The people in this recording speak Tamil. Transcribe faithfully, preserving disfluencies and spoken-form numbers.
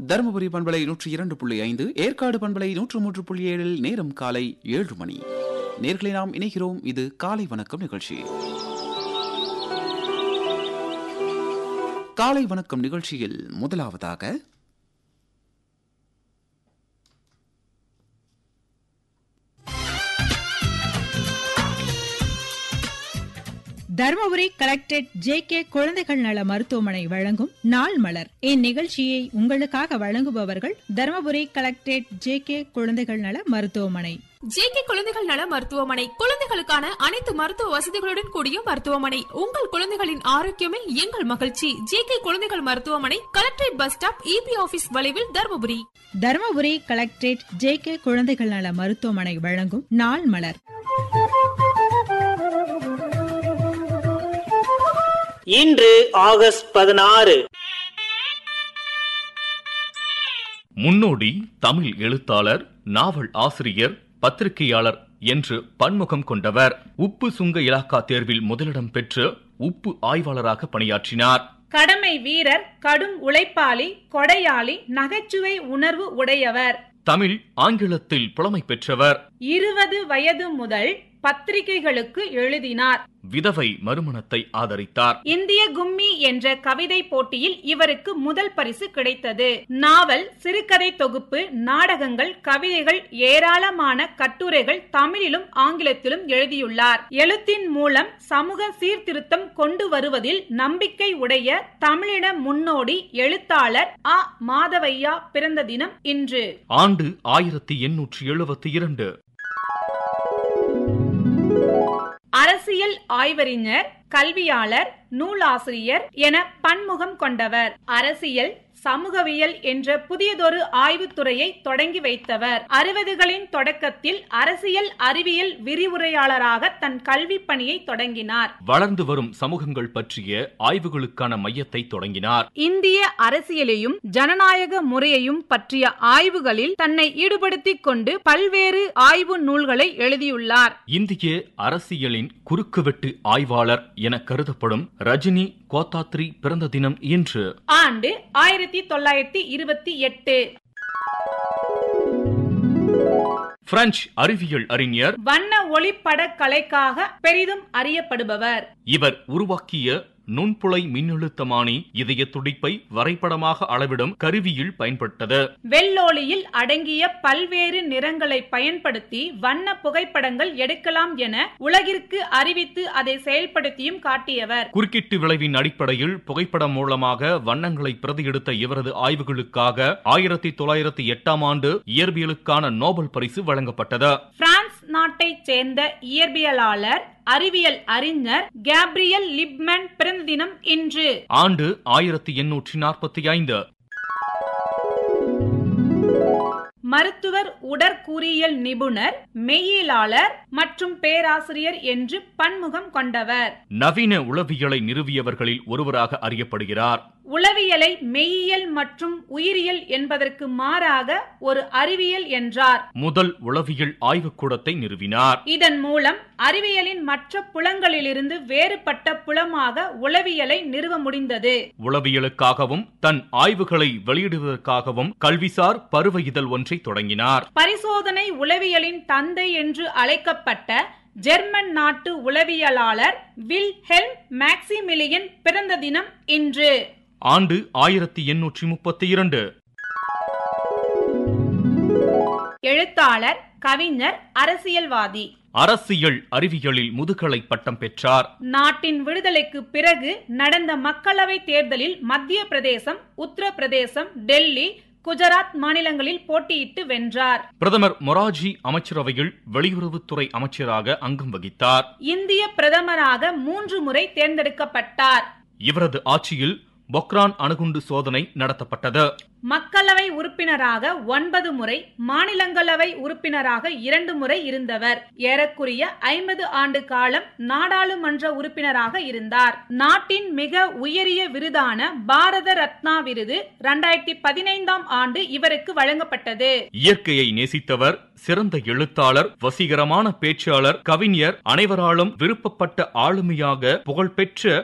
தருமபுரி பண்பலை நூற்றி இரண்டு புள்ளி ஐந்து, ஏற்காடு பண்பலை நூற்று மூன்று புள்ளி ஏழில் நேரம் காலை ஏழு மணி. நேர்களை நாம் இணைகிறோம். இது காலை வணக்கம் நிகழ்ச்சி. காலை வணக்கம் நிகழ்ச்சியில் முதலாவதாக தருமபுரி கலெக்டரேட் ஜே கே குழந்தைகள் நல மருத்துவமனை வழங்கும் நாள் மலர். இந்நிகழ்ச்சியை உங்களுக்காக வழங்குபவர்கள் தருமபுரி கலெக்டரேட் ஜே கே குழந்தைகள் நல மருத்துவமனை. ஜே கே குழந்தைகள் நல மருத்துவமனை குழந்தைகளுக்கான அனைத்து மருத்துவ வசதிகளுடன் கூடிய மருத்துவமனை. உங்கள் குழந்தைகளின் ஆரோக்கியமே எங்கள் மகிழ்ச்சி. ஜே கே குழந்தைகள் மருத்துவமனை, collectorate bus stop, EB office வளைவில், Dharmapuri. Dharmapuri collectorate J K குழந்தைகள் நல மருத்துவமனை வழங்கும் நாள் மலர். இன்று ஆகஸ்ட் பதினாறு. முன்னோடி தமிழ் எழுத்தாளர், நாவல் ஆசிரியர், பத்திரிகையாளர் என்று பன்முகம் கொண்டவர். உப்பு சுங்க இலாக்கா தேர்வில் முதலிடம் பெற்று உப்பு ஆய்வாளராக பணியாற்றினார். கடமை வீரர், கடும் உழைப்பாளி, கொடையாளி, நகைச்சுவை உணர்வு உடையவர். தமிழ் ஆங்கிலத்தில் புலமை பெற்றவர். இருபது வயது முதல் பத்திரிகைகளுக்கு எழுதினார். விதவை மறுமணத்தை ஆதரித்தார். இந்திய கும்மி என்ற கவிதை போட்டியில் இவருக்கு முதல் பரிசு கிடைத்தது. நாவல், சிறுகதை தொகுப்பு, நாடகங்கள், கவிதைகள், ஏராளமான கட்டுரைகள் தமிழிலும் ஆங்கிலத்திலும் எழுதியுள்ளார். எழுத்தின் மூலம் சமூக சீர்திருத்தம் கொண்டு வருவதில் நம்பிக்கை உடைய தமிழின முன்னோடி எழுத்தாளர் அ மாதவையா பிறந்த தினம் இன்று. ஆண்டு ஆயிரத்தி எண்ணூற்றி எழுபத்தி இரண்டு. அரசியல் ஆய்வறிஞர், கல்வியாளர், நூலாசிரியர் என பன்முகம் கொண்டவர். அரசியல் சமூகவியல் என்ற புதியதொரு ஆய்வுத்துறையை தொடங்கி வைத்தவர். அறுபதுகளின் தொடக்கத்தில் அரசியல் அறிவியல் விரிவுரையாளராக தன் கல்வி பணியை தொடங்கினார். வளர்ந்து வரும் சமூகங்கள் பற்றிய ஆய்வுகளுக்கான மையத்தை தொடங்கினார். இந்திய அரசியலையும் ஜனநாயக முறையையும் பற்றிய ஆய்வுகளில் தன்னை ஈடுபடுத்திக் கொண்டு பல்வேறு ஆய்வு நூல்களை எழுதியுள்ளார். இந்திய அரசியலின் குறுக்குவெட்டு ஆய்வாளர் என கருதப்படும் ரஜினி கோத்தாத்ரி பிறந்த தினம் இன்று. ஆண்டு ஆயிரத்தி தொள்ளாயிரத்தி இருபத்தி எட்டு. பிரெஞ்சு அறிவியல் அறிஞர், வண்ண ஒளிப்பட கலைக்காக பெரிதும் அறியப்படுபவர். இவர் உருவாக்கிய நுண்புலை மின்னழுத்தமானி இதய துடிப்பை வரைபடமாக அளவிடும் கருவியில் பயன்பட்டது. வெள்ளோலியில் அடங்கிய பல்வேறு நிறங்களை பயன்படுத்தி வண்ண புகைப்படங்கள் எடுக்கலாம் என உலகிற்கு அறிவித்து அதை செயல்படுத்தியும் காட்டியவர். குறுக்கீட்டு விளைவின் அடிப்படையில் புகைப்படம் மூலமாக வண்ணங்களை பிரதி எடுத்த இவரது ஆய்வுகளுக்காக ஆயிரத்தி தொள்ளாயிரத்தி எட்டாம் ஆண்டு இயற்பியலுக்கான நோபல் பரிசு வழங்கப்பட்டது. பிரான்ஸ் நாட்டை சேர்ந்த இயற்பியலாளர், அறிவியல் அறிஞர் கேப்ரியல் லிப்மன் பிறந்த தினம் இன்று. ஆண்டு ஆயிரத்தி எண்ணூற்றி நாற்பத்தி ஐந்து. மருத்துவர், உடற்கூறியல் நிபுணர், மெய்யியலாளர் மற்றும் பேராசிரியர் என்று பன்முகம் கொண்டவர். நவீன உளவியலை நிறுவியவர்களில் ஒருவராக அறியப்படுகிறார். உளவியலை மெய்யியல் மற்றும் உயிரியல் என்பதற்கு மாறாக ஒரு அறிவியல் என்றார். முதல் உளவியல் ஆய்வுக்கூடத்தை நிறுவினார். இதன் மூலம் அறிவியலின் மற்ற புலங்களிலிருந்து வேறுபட்ட புலமாக உளவியலை நிறுவ முடிந்தது. உளவியலுக்காகவும் தன் ஆய்வுகளை வெளியிடுவதற்காகவும் கல்விசார் பருவ இதழ் ஒன்றை தொடங்கினார். பரிசோதனை உளவியலின் தந்தை என்று அழைக்கப்பட்ட ஜெர்மன் நாட்டு உளவியலாளர் வில்ஹெல்ம் மேக்சிமிலியன் பிறந்த தினம் இன்று. ஆண்டு ஆயிரத்தி எண்ணூற்றி முப்பத்தி இரண்டு. எழுத்தாளர், கவிஞர், அரசியல்வாதி. அரசியல் அறிவியலில் முதுகலை பட்டம் பெற்றார். நாட்டின் விடுதலைக்கு பிறகு நடந்த மக்களவை தேர்தலில் மத்திய பிரதேசம், உத்தரப்பிரதேசம், டெல்லி, குஜராத் மாநிலங்களில் போட்டியிட்டு வென்றார். பிரதமர் மொராஜி அமைச்சரவையில் வெளியுறவுத்துறை அமைச்சராக அங்கம் வகித்தார். இந்திய பிரதமராக மூன்று முறை தேர்ந்தெடுக்கப்பட்டார். இவரது ஆட்சியில் பொக்ரான் அணுகுண்டு சோதனை நடத்தப்பட்டது. மக்களவை உறுப்பினராக ஒன்பது முறை, மாநிலங்களவை உறுப்பினராக இரண்டு முறை இருந்தவர். ஏறக்குறைய ஐம்பது ஆண்டு காலம் நாடாளுமன்ற உறுப்பினராக இருந்தார். நாட்டின் மிக உயரிய விருதான பாரத ரத்னா விருது இரண்டாயிரத்தி பதினைந்தாம் ஆண்டு இவருக்கு வழங்கப்பட்டது. இயற்கையை நேசித்தவர், சிறந்த எழுத்தாளர், வசீகரமான பேச்சாளர், கவிஞர், அனைவராலும் விருப்பப்பட்ட ஆளுமையாக புகழ்பெற்ற